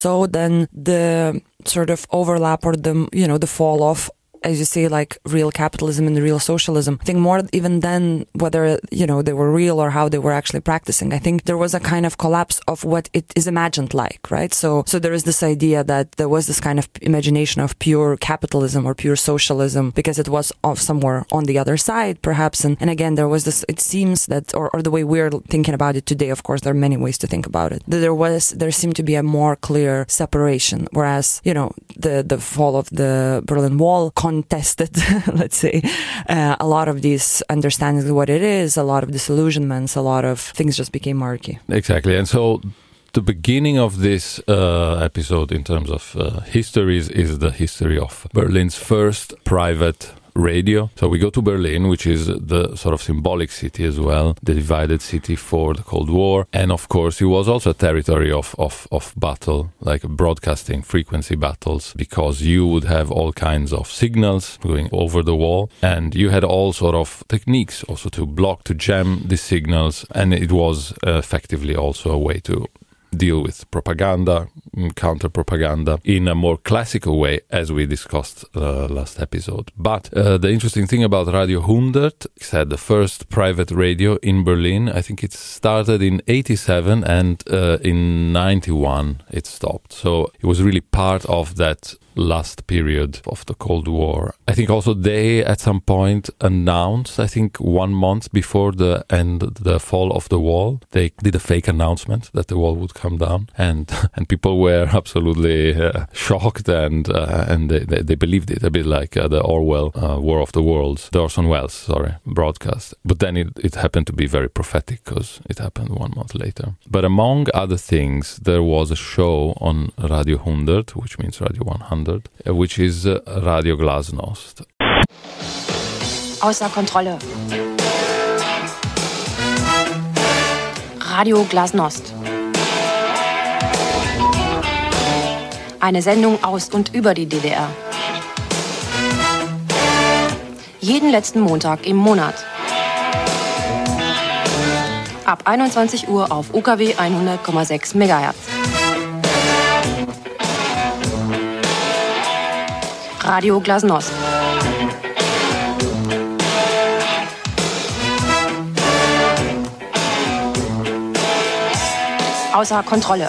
So then the sort of overlap or the fall off, as you say, like real capitalism and the real socialism. I think more even than whether, they were real or how they were actually practicing. I think there was a kind of collapse of what it is imagined like, right? So there is this idea that there was this kind of imagination of pure capitalism or pure socialism because it was off somewhere on the other side, perhaps. And again, there was this, it seems that, or the way we're thinking about it today, of course, there are many ways to think about it. There seemed to be a more clear separation, whereas, the fall of the Berlin Wall contested, let's say, a lot of these understandings of what it is, a lot of disillusionments, a lot of things just became murky. Exactly. And so the beginning of this episode in terms of histories is the history of Berlin's first private radio. So we go to Berlin, which is the sort of symbolic city as well, the divided city for the Cold War. And of course, it was also a territory of battle, like broadcasting frequency battles, because you would have all kinds of signals going over the wall. And you had all sort of techniques also to block, to jam the signals. And it was effectively also a way to deal with propaganda, counter-propaganda in a more classical way, as we discussed last episode. But the interesting thing about Radio 100, it's had the first private radio in Berlin. I think it started in 87 and in 91 it stopped. So it was really part of that last period of the Cold War. I think also they at some point announced, I think 1 month before the fall of the wall, they did a fake announcement that the wall would come down, and people were absolutely shocked, and they believed it, a bit like the Orwell War of the Worlds, the Orson Welles broadcast. But then it happened to be very prophetic because it happened 1 month later. But among other things, there was a show on Radio 100, which means Radio 100, which is Radio Glasnost. Außer Kontrolle. Radio Glasnost. Eine Sendung aus und über die DDR. Jeden letzten Montag im Monat. Ab 21 Uhr auf UKW 100,6 MHz. Radio Glasnost. Außer Kontrolle.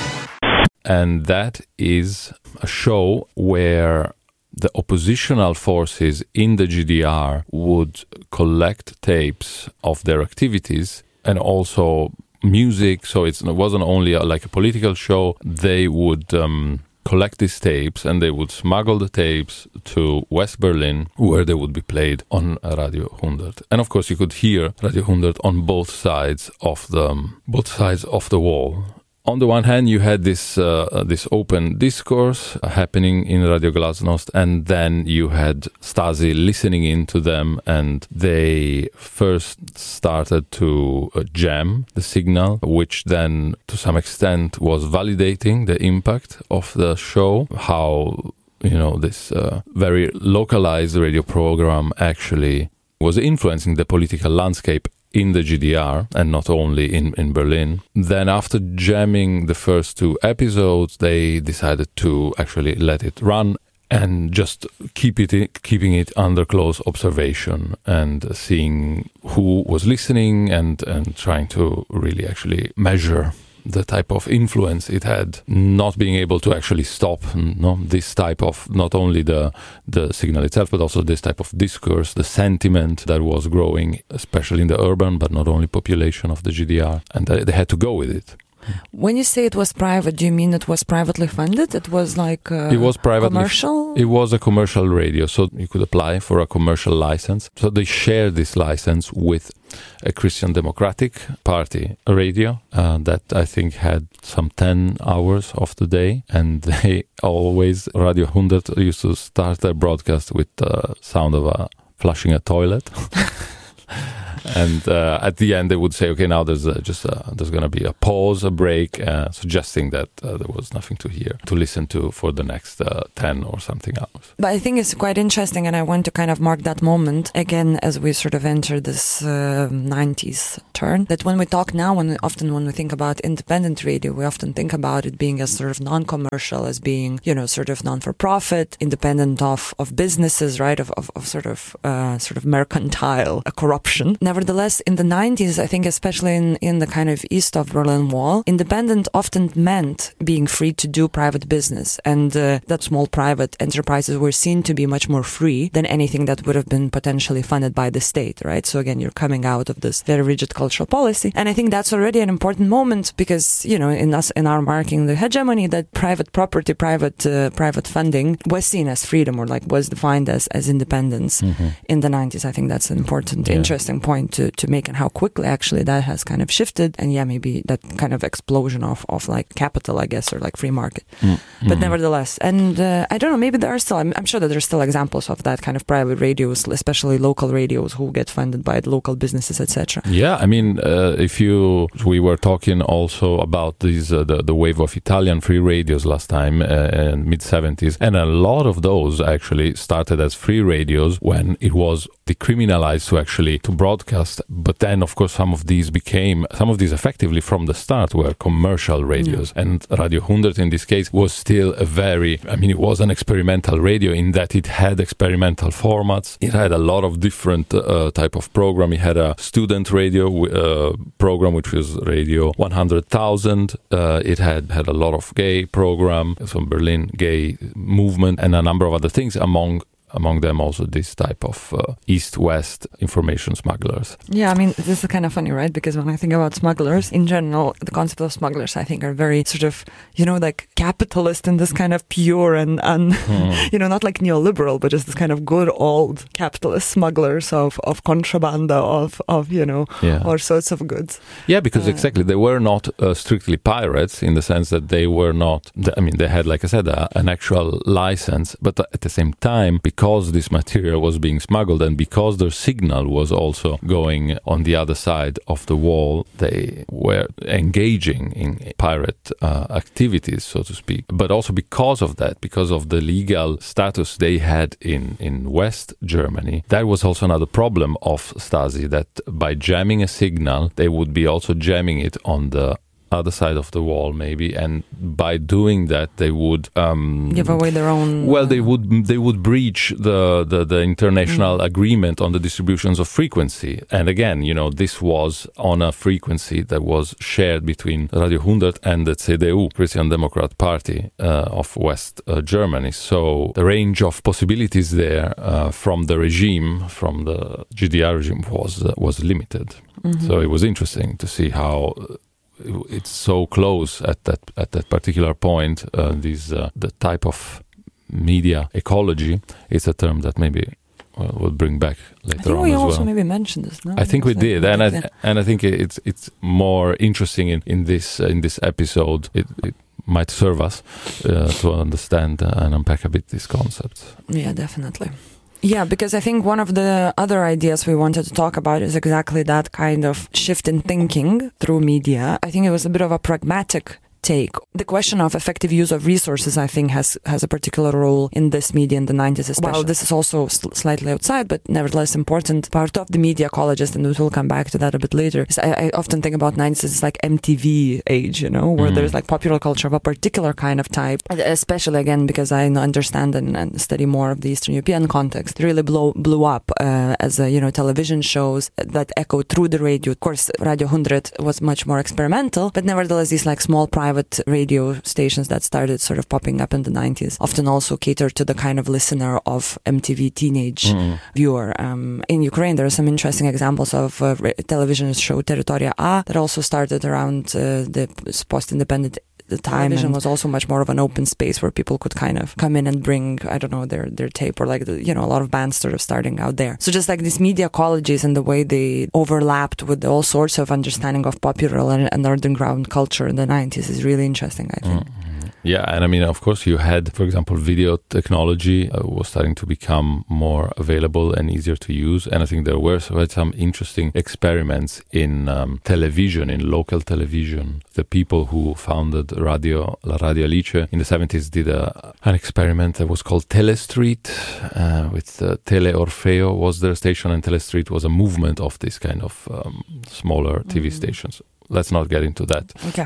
And that is a show where the oppositional forces in the GDR would collect tapes of their activities and also music. So it wasn't only like a political show. They would collect these tapes and they would smuggle the tapes to West Berlin, where they would be played on Radio 100. And of course, you could hear Radio 100 on both sides of the wall. On the one hand, you had this open discourse happening in Radio Glasnost, and then you had Stasi listening into them, and they first started to jam the signal, which then, to some extent, was validating the impact of the show, how, this very localized radio program actually was influencing the political landscape in the GDR, and not only in Berlin. Then after jamming the first 2 episodes, they decided to actually let it run and just keeping it under close observation and seeing who was listening and trying to really actually measure the type of influence it had, not being able to actually stop this type of, not only the signal itself, but also this type of discourse, the sentiment that was growing, especially in the urban, but not only population of the GDR, and they had to go with it. When you say it was private, do you mean it was privately funded? It was like it was commercial? It was a commercial radio, so you could apply for a commercial license. So they shared this license with a Christian Democratic Party radio that I think had some 10 hours of the day, and they always, Radio 100 used to start their broadcast with the sound of flushing a toilet. And at the end, they would say, okay, now there's going to be a pause, a break, suggesting that there was nothing to hear, to listen to for the next 10 or something else. But I think it's quite interesting, and I want to kind of mark that moment again as we sort of enter this 90s turn, that when we talk now, when we think about independent radio, we often think about it being as sort of non-commercial, as being, sort of non-for-profit, independent of businesses, right, of sort of mercantile corruption. Nevertheless, in the 90s, I think especially in the kind of east of Berlin Wall, independent often meant being free to do private business, and that small private enterprises were seen to be much more free than anything that would have been potentially funded by the state, right? So again, you're coming out of this very rigid cultural policy, and I think that's already an important moment because, in our marking the hegemony, that private property, private funding was seen as freedom, or like was defined as independence in the 90s. I think that's an important, interesting point to make, and how quickly actually that has kind of shifted, and maybe that kind of explosion of like capital, I guess, or like free market. But nevertheless, and I don't know, maybe there are still, I'm sure that there's still examples of that kind of private radios, especially local radios who get funded by the local businesses, etc. Yeah, I mean, we were talking also about these the wave of Italian free radios last time in mid-70s, and a lot of those actually started as free radios when it was decriminalized to broadcast. But then, of course, some of these effectively from the start were commercial radios, and Radio 100 in this case was still it was an experimental radio in that it had experimental formats. It had a lot of different type of program. It had a student radio program, which was Radio 100,000. It had a lot of gay program, some Berlin gay movement, and a number of other things, among them also this type of east-west information smugglers. Yeah, I mean, this is kind of funny, right? Because when I think about smugglers, in general, the concept of smugglers, I think, are very sort of, like capitalist in this kind of pure and not like neoliberal, but just this kind of good old capitalist smugglers of contrabanda, of all sorts of goods. Yeah, because exactly, they were not strictly pirates in the sense that they were not, they had, like I said, an actual license, but at the same time, because this material was being smuggled and because their signal was also going on the other side of the wall, they were engaging in pirate activities, so to speak. But also because of the legal status they had in West Germany, that was also another problem of Stasi, that by jamming a signal, they would be also jamming it on the other side of the wall, maybe, and by doing that, they would give away their own. Well, they would breach the international agreement on the distributions of frequency. And again, this was on a frequency that was shared between Radio 100 and the CDU, Christian Democrat Party of West Germany. So the range of possibilities there from the regime, from the GDR regime, was limited. So it was interesting to see how it's so close at that particular point. The type of media ecology is a term that maybe we'll bring back later on as well. I think we also maybe mentioned this. No? I think we did, and I think it's more interesting in this episode. It might serve us to understand and unpack a bit these concepts. Yeah, definitely. Yeah, because I think one of the other ideas we wanted to talk about is exactly that kind of shift in thinking through media. I think it was a bit of a pragmatic take. The question of effective use of resources, I think, has a particular role in this media in the 90s especially. Well, this is also slightly outside, but nevertheless important part of the media ecologist, and we'll come back to that a bit later. I often think about 90s as like MTV age, where there's like popular culture of a particular kind of type, especially again because I understand and study more of the Eastern European context. It really blew up as television shows that echoed through the radio. Of course, Radio 100 was much more experimental, but nevertheless these like small private radio stations that started sort of popping up in the 90s often also cater to the kind of listener of MTV teenage viewer. In Ukraine, there are some interesting examples of television show Territoria A that also started around the post-independent the time. Television was also much more of an open space where people could kind of come in and bring, I don't know, their tape, or like, a lot of bands sort of starting out there. So just like these media ecologies and the way they overlapped with all sorts of understanding of popular and underground culture in the 90s is really interesting, I think. Yeah, and I mean, of course, you had, for example, video technology was starting to become more available and easier to use. And I think there were some interesting experiments in television, in local television. The people who founded La Radio Alice in the 70s did an experiment that was called Telestreet, with Tele Orfeo was their station, and Telestreet was a movement of this kind of smaller TV stations. Let's not get into that. Okay.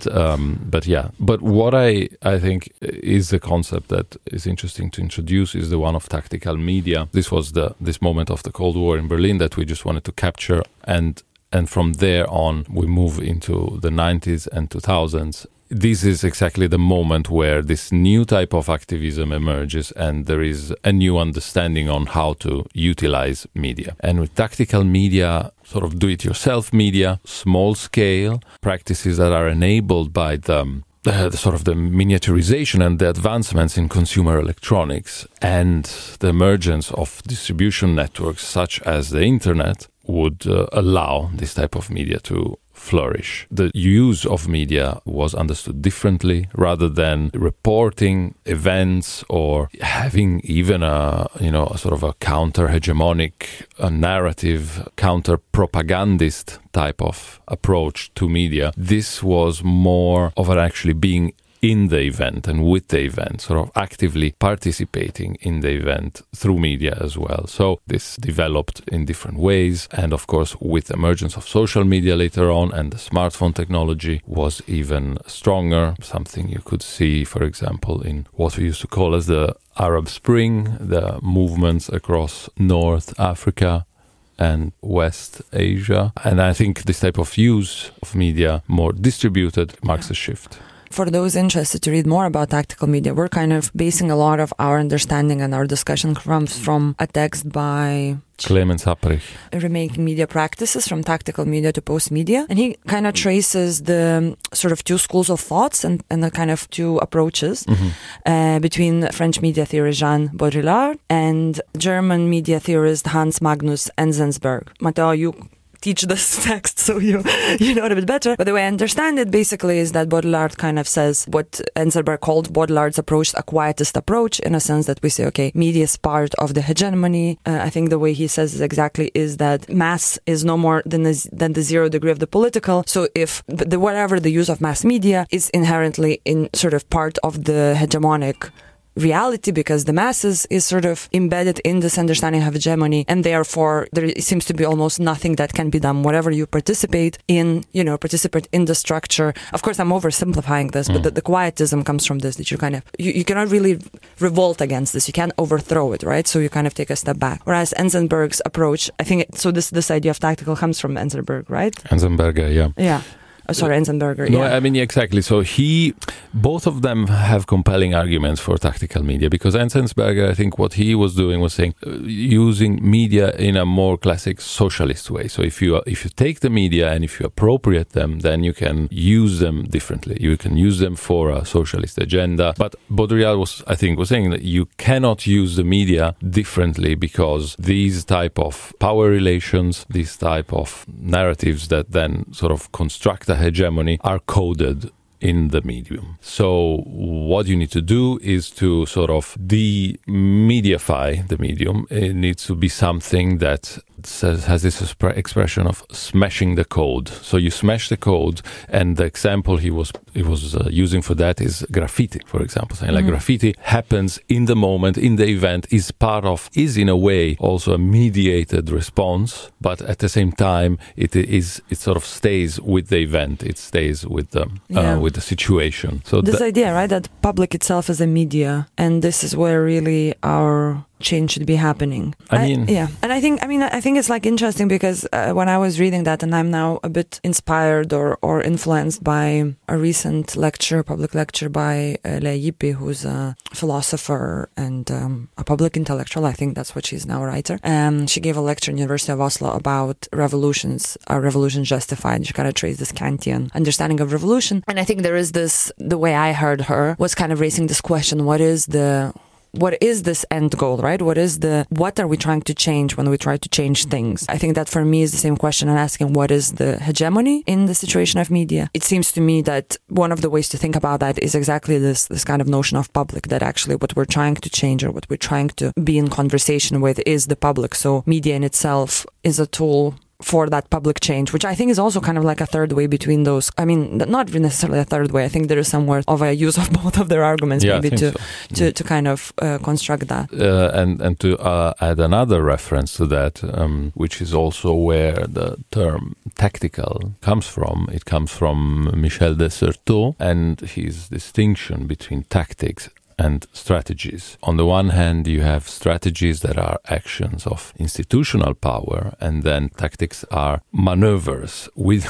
But what I think is the concept that is interesting to introduce is the one of tactical media. This was this moment of the Cold War in Berlin that we just wanted to capture, and from there on we move into the 90s and 2000s. This is exactly the moment where this new type of activism emerges, and there is a new understanding on how to utilize media. And with tactical media, sort of do-it-yourself media, small scale practices that are enabled by the sort of the miniaturization and the advancements in consumer electronics and the emergence of distribution networks such as the internet would allow this type of media to flourish. The use of media was understood differently. Rather than reporting events or having even a sort of a counter-hegemonic, narrative, counter-propagandist type of approach to media, this was more of an actually being in the event and with the event, sort of actively participating in the event through media as well. So this developed in different ways. And of course, with the emergence of social media later on and the smartphone technology was even stronger. Something you could see, for example, in what we used to call as the Arab Spring, the movements across North Africa and West Asia. And I think this type of use of media, more distributed, marks a shift. For those interested to read more about tactical media, we're kind of basing a lot of our understanding and our discussion comes from a text by Clemens Haprich, Remaking Media Practices from Tactical Media to Post Media. And he kind of traces the sort of two schools of thoughts and the kind of two approaches between French media theorist Jean Baudrillard and German media theorist Hans Magnus Enzensberger. Matteo, you teach this text, so you know it a bit better. But the way I understand it basically is that Baudrillard kind of says what Enzensberger called Baudrillard's approach a quietist approach, in a sense that we say, okay, media is part of the hegemony. I think the way he says it exactly is that mass is no more than the 0 degree of the political. So if whatever the use of mass media is inherently in sort of part of the hegemonic reality, because the masses is sort of embedded in this understanding of hegemony, and therefore there seems to be almost nothing that can be done. Whatever you participate in the structure. Of course, I'm oversimplifying this, but the quietism comes from this, that you kind of, you cannot really revolt against this. You can't overthrow it, right? So you kind of take a step back. Whereas Enzensberger's approach, I think, this idea of tactical comes from Enzensberger, right? Enzensberger, yeah. Yeah. Enzensberger. No, yeah. I mean, exactly. So both of them have compelling arguments for tactical media, because Enzensberger, I think what he was doing was saying, using media in a more classic socialist way. So if you take the media and if you appropriate them, then you can use them differently. You can use them for a socialist agenda. But Baudrillard was saying that you cannot use the media differently, because these type of power relations, these type of narratives that then sort of construct a hegemony are coded in the medium. So what you need to do is to sort of demediafy the medium. It needs to be something that has this expression of smashing the code. So you smash the code, and the example he was using for that is graffiti, for example. Saying like graffiti happens in the moment, in the event, is in a way also a mediated response, but at the same time it sort of stays with the event. It stays with the situation. So this idea, right, that public itself is a media, and this is where really our change should be happening. And I think it's like interesting, because when I was reading that, and I'm now a bit inspired or influenced by a recent public lecture by Lea Ypi, who's a philosopher and a public intellectual. I think that's what she's now, a writer. She gave a lecture in University of Oslo about revolutions. Are revolutions justified? She kind of traced this Kantian understanding of revolution. And I think there is this, the way I heard her was kind of raising this question, what is the what is this end goal, right? What are we trying to change when we try to change things? I think that for me is the same question I'm asking, what is the hegemony in the situation of media? It seems to me that one of the ways to think about that is exactly this kind of notion of public, that actually what we're trying to change or what we're trying to be in conversation with is the public. So media in itself is a tool for that public change, which I think is also kind of like a third way between those. I mean, not necessarily a third way. I think there is somewhere of a use of both of their arguments, maybe to kind of construct that. And to add another reference to that, which is also where the term tactical comes from. It comes from Michel de Certeau and his distinction between tactics and strategies. On the one hand, you have strategies that are actions of institutional power, and then tactics are maneuvers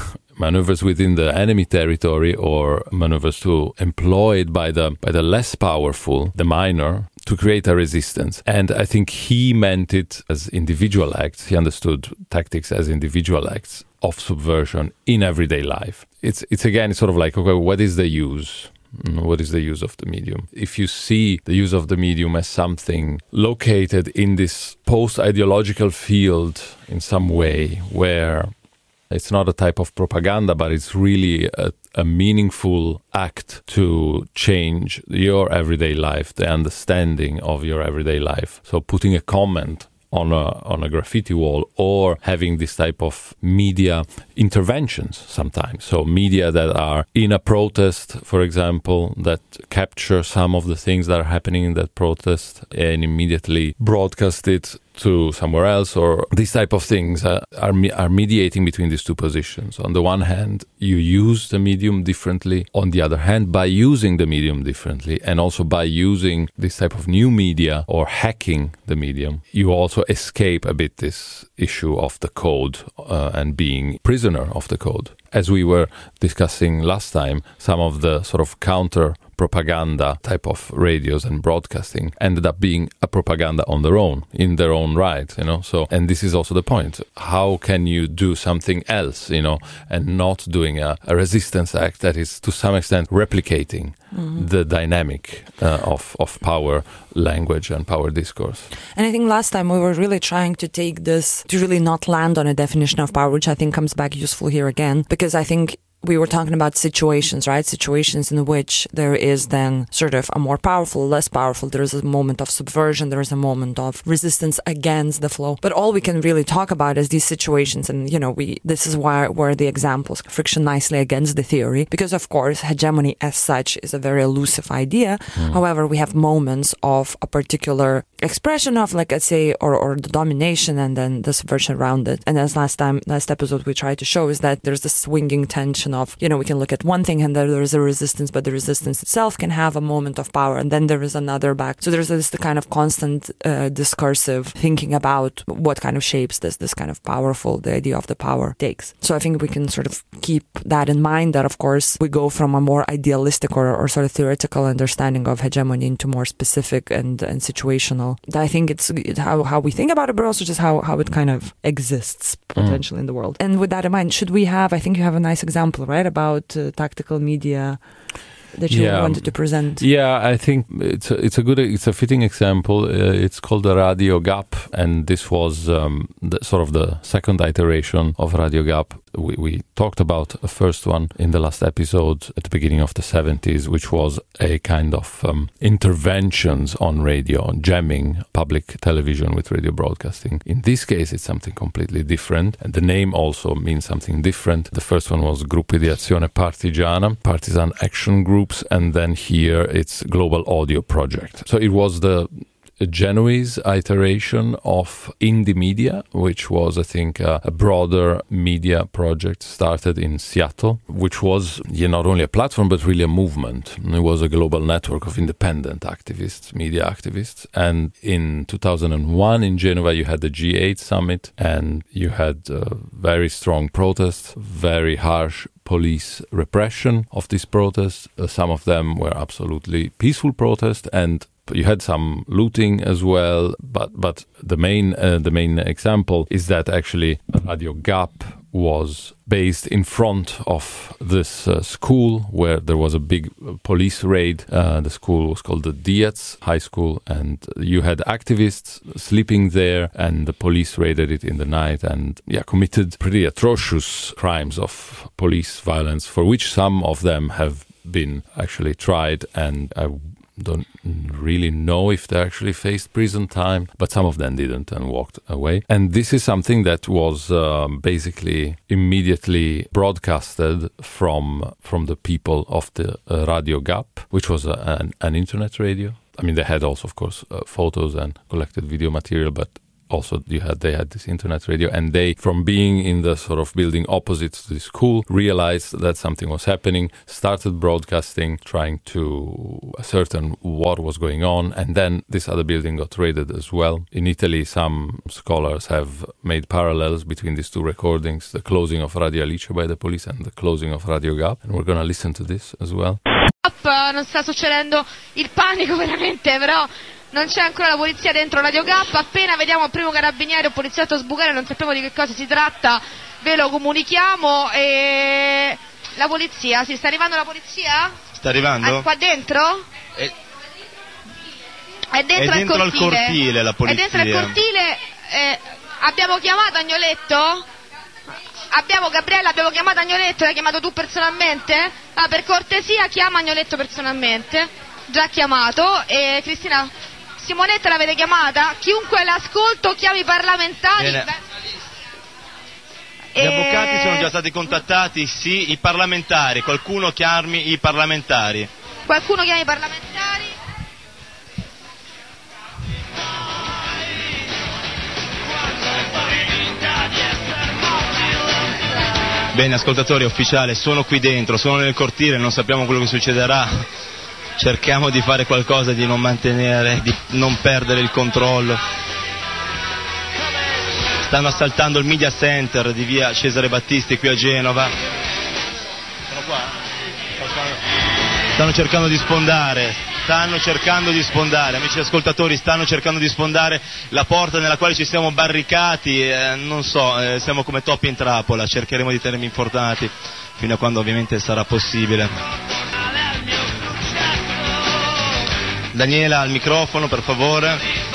within the enemy territory, or maneuvers employed by the less powerful, the minor, to create a resistance. And I think he meant it as individual acts. He understood tactics as individual acts of subversion in everyday life. It's again, it's sort of like, okay, what is the use? What is the use of the medium? If you see the use of the medium as something located in this post-ideological field in some way, where it's not a type of propaganda, but it's really a meaningful act to change your everyday life, the understanding of your everyday life. So putting a comment on a graffiti wall, or having this type of media interventions sometimes. So media that are in a protest, for example, that capture some of the things that are happening in that protest and immediately broadcast it to somewhere else, or these type of things are mediating between these two positions. On the one hand, you use the medium differently. On the other hand, by using the medium differently, and also by using this type of new media or hacking the medium, you also escape a bit this issue of the code and being prisoner of the code. As we were discussing last time, some of the sort of counter propaganda type of radios and broadcasting ended up being a propaganda on their own, in their own right, So, and this is also the point. How can you do something else, and not doing a resistance act that is to some extent replicating the dynamic of power language and power discourse? And I think last time we were really trying to take this, to really not land on a definition of power, which I think comes back useful here again, because I think we were talking about situations, right? Situations in which there is then sort of a more powerful, less powerful. There is a moment of subversion. There is a moment of resistance against the flow. But all we can really talk about is these situations. And, this is where the examples friction nicely against the theory. Because, of course, hegemony as such is a very elusive idea. However, we have moments of a particular expression of, like, let's say, or the domination and then the subversion around it. And as last episode we tried to show is that there's this swinging tension of, we can look at one thing and there is a resistance, but the resistance itself can have a moment of power, and then there is another back. So there's this kind of constant discursive thinking about what kind of shapes this kind of powerful, the idea of the power takes. So I think we can sort of keep that in mind, that of course we go from a more idealistic or sort of theoretical understanding of hegemony into more specific and situational. I think it's how we think about it, but also just how it kind of exists potentially in the world. And with that in mind, I think you have a nice example, right, about tactical media that you wanted to present. Yeah, I think it's a fitting example. It's called the Radio Gap, and this was the second iteration of Radio Gap. We talked about a first one in the last episode at the beginning of the 70s, which was a kind of interventions on radio, jamming public television with radio broadcasting. In this case, it's something completely different, and the name also means something different. The first one was Gruppi di Azione Partigiana, partisan action groups, and then here it's Global Audio Project. So it was the Genoese iteration of Indie Media, which was, I think, a broader media project started in Seattle, which was not only a platform, but really a movement. It was a global network of independent activists, media activists. And in 2001 in Geneva, you had the G8 summit, and you had very strong protests, very harsh police repression of these protests. Some of them were absolutely peaceful protests, and you had some looting as well, but the main example is that actually Radio Gap was based in front of this school where there was a big police raid. The school was called the Dietz High School, and you had activists sleeping there, and the police raided it in the night and committed pretty atrocious crimes of police violence, for which some of them have been actually tried, and I don't really know if they actually faced prison time, but some of them didn't and walked away. And this is something that was basically immediately broadcasted from the people of the Radio Gap, which was an internet radio. I mean, they had also, of course, photos and collected video material, but also they had this internet radio, and they, from being in the sort of building opposite to the school, realized that something was happening, started broadcasting, trying to ascertain what was going on, and then this other building got raided as well. In Italy, some scholars have made parallels between these two recordings, the closing of Radio Alice by the police and the closing of Radio Gap, and we're going to listen to this as well. Non sta succedendo il panico veramente, però non c'è ancora la polizia dentro Radio Gap. Appena vediamo il primo carabiniere o poliziotto sbucare, non sappiamo di che cosa si tratta, ve lo comunichiamo. E la polizia, sta arrivando la polizia? Sta arrivando? Qua dentro? È dentro al cortile la polizia. È dentro il cortile. Abbiamo chiamato Agnoletto? Gabriella, abbiamo chiamato Agnoletto, l'hai chiamato tu personalmente? Per cortesia chiama Agnoletto personalmente, già chiamato. E Cristina, Simonetta l'avete chiamata? Chiunque l'ascolto chiami i parlamentari. Gli avvocati sono già stati contattati, sì, i parlamentari, qualcuno chiami i parlamentari. Qualcuno chiami i parlamentari? Bene, ascoltatori, ufficiale, sono qui dentro, sono nel cortile, non sappiamo quello che succederà. Cerchiamo di fare qualcosa, di non perdere il controllo. Stanno assaltando il media center di via Cesare Battisti qui a Genova. Sono qua? Stanno cercando di sfondare, amici ascoltatori, stanno cercando di sfondare la porta nella quale ci siamo barricati, non so, siamo come topi in trappola, cercheremo di tenermi informati fino a quando ovviamente sarà possibile. Daniela al microfono, per favore.